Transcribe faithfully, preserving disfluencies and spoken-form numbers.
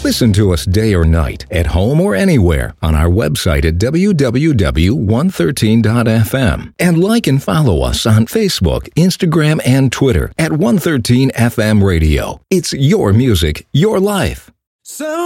Listen to us day or night, at home or anywhere, on our website at w w w dot one thirteen dot f m. And like and follow us on Facebook, Instagram, and Twitter at one thirteen F M Radio. It's your music, your life. So